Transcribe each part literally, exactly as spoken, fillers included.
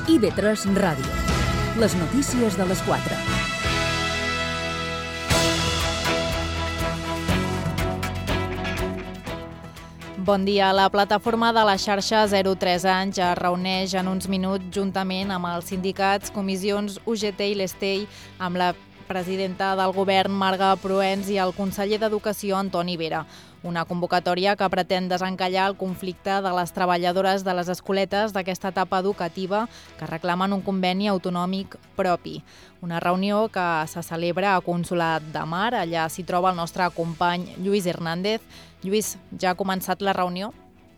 I B tres Ràdio. Les notícies de les quatre. Bon dia. La plataforma de la xarxa zero tres anys es reuneix en uns minuts juntament amb els sindicats, comissions U G T i l'Estei, amb la presidenta del govern, Marga Proens, i el conseller d'Educació, Antoni Vera. Una convocatòria que pretén desencallar el conflicte de les treballadores de les escoletes d'aquesta etapa educativa que reclamen un conveni autonòmic propi. Una reunió que se celebra a Consolat de Mar. Allà s'hi troba el nostre company Lluís Hernández. Lluís, ja ha començat la reunió?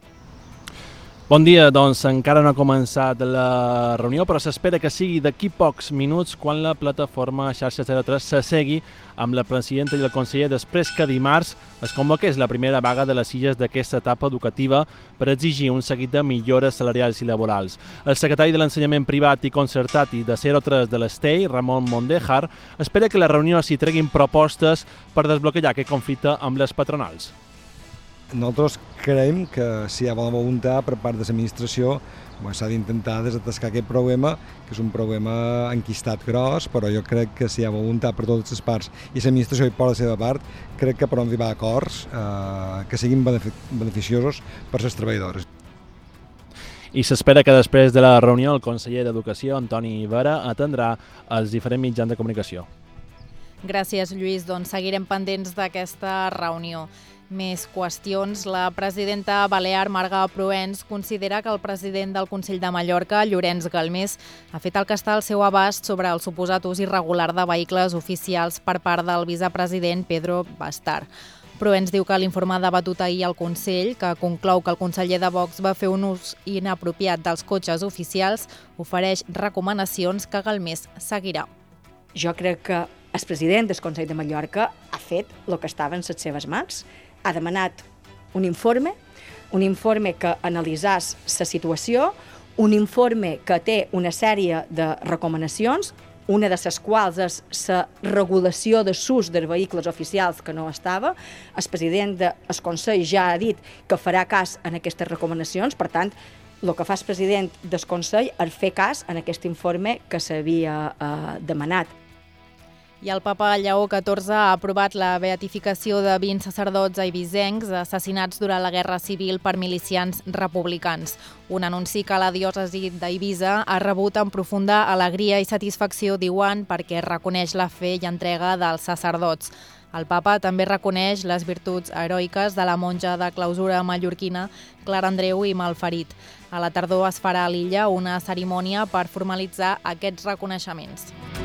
Bon dia, doncs encara no ha començat la reunió, però s'espera que sigui d'aquí pocs minuts quan la plataforma xarxa zero tres s'assegui amb la presidenta i el conseller després que dimarts es convoqués la primera vaga de les illes d'aquesta etapa educativa per exigir un seguit de millores salarials i laborals. El secretari de l'Ensenyament Privat i Concertat i de zero tres de l'Estei, Ramon Mondejar, espera que la reunió s'hi treguin propostes per desbloquejar aquest conflicte amb les patronals. Nosaltres creiem que si hi ha bona voluntat per part de l'administració s'ha d'intentar desatascar aquest problema, que és un problema enquistat gros, però jo crec que si hi ha voluntat per totes les parts i l'administració hi posa la seva part, crec que podem arribar a acords eh, que siguin beneficiosos per a les treballadores. I s'espera que després de la reunió el conseller d'Educació, Antoni Vera, atendrà els diferents mitjans de comunicació. Gràcies, Lluís. Doncs seguirem pendents d'aquesta reunió. Més qüestions. La presidenta balear, Marga Proens, considera que el president del Consell de Mallorca, Llorenç Galmés, ha fet el que està al seu abast sobre el suposat ús irregular de vehicles oficials per part del vicepresident Pedro Bastar. Proens diu que l'informe debatut ahir al Consell, que conclou que el conseller de Vox va fer un ús inapropiat dels cotxes oficials, ofereix recomanacions que Galmés seguirà. Jo crec que el president del Consell de Mallorca ha fet el que estava en les seves mans. Ha demanat un informe, un informe que analitzàs la situació, un informe que té una sèrie de recomanacions, una de les quals és la regulació de l'ús dels vehicles oficials que no estava. El president del Consell ja ha dit que farà cas en aquestes recomanacions, per tant, el que fa el president del Consell és fer cas en aquest informe que s'havia eh, demanat. I el papa Lleó catorze ha aprovat la beatificació de vint sacerdots eivissencs assassinats durant la Guerra Civil per milicians republicans. Un anunci que la diòcesi d'Eivissa ha rebut amb profunda alegria i satisfacció, diuen, perquè reconeix la fe i entrega dels sacerdots. El papa també reconeix les virtuts heroiques de la monja de clausura mallorquina Clara Andreu i Malferit. A la tardor es farà a l'illa una cerimònia per formalitzar aquests reconeixements.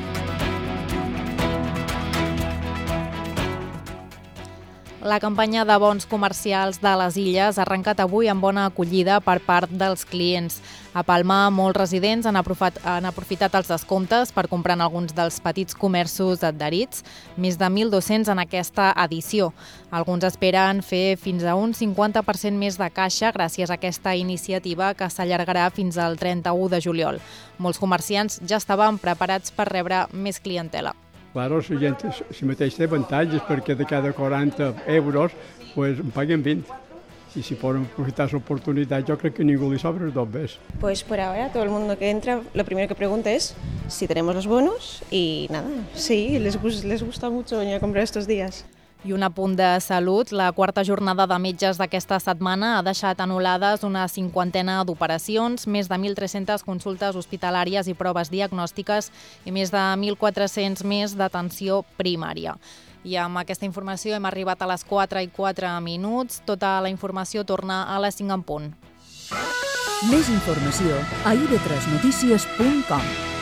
La campanya de bons comercials de les illes ha arrencat avui amb bona acollida per part dels clients. A Palma, molts residents han aprofitat, han aprofitat els descomptes per comprar en alguns dels petits comerços adherits, més de mil dos-cents en aquesta edició. Alguns esperen fer fins a un cinquanta per cent més de caixa gràcies a aquesta iniciativa que s'allargarà fins al trenta-u de juliol. Molts comerciants ja estaven preparats per rebre més clientela. Claro, la gent si mateix té avantatges perquè de cada quaranta euros pues, en paguen vint. Y si poden aprofitar su oportunidad, yo creo que ningún le sobra dos veces. Pues por ahora todo el mundo que entra, lo primero que pregunta es si tenemos los bonos y nada, sí, les, les gusta mucho venir a comprar estos días. I un apunt de salut. La quarta jornada de metges d'aquesta setmana ha deixat anul·lades una cinquantena d'operacions, més de mil tres-centes consultes hospitalàries i proves diagnòstiques i més de mil quatre-cents més d'atenció primària. I amb aquesta informació hem arribat a les quatre i quatre minuts. Tota la informació torna a les cinc en punt. Més informació a i be tres notícies punt com.